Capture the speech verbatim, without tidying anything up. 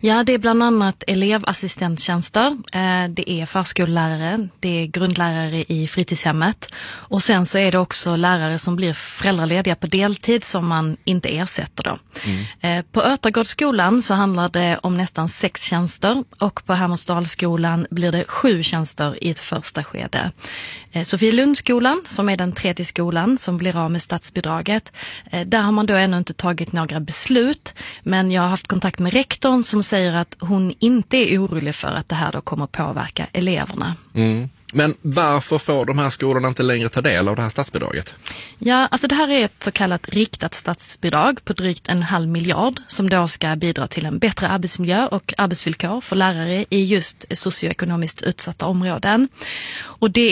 Ja, det är bland annat elevassistenttjänster, det är förskollärare, det är grundlärare i fritidshemmet och sen så är det också lärare som blir föräldralediga på deltid som man inte ersätter då. Mm. På Örtagårdsskolan så handlar det om nästan sex tjänster och på Hermodsdalsskolan blir det sju tjänster i ett första skede. Sofielundsskolan, som är den tredje skolan som blir av med statsbidraget, där har man då ännu inte tagit några beslut, men jag har haft kontakt med rektorn som säger att hon inte är orolig för att det här då kommer att påverka eleverna. Mm. Men varför får de här skolorna inte längre ta del av det här statsbidraget? Ja, alltså det här är ett så kallat riktat statsbidrag på drygt en halv miljard som då ska bidra till en bättre arbetsmiljö och arbetsvillkor för lärare i just socioekonomiskt utsatta områden. Och det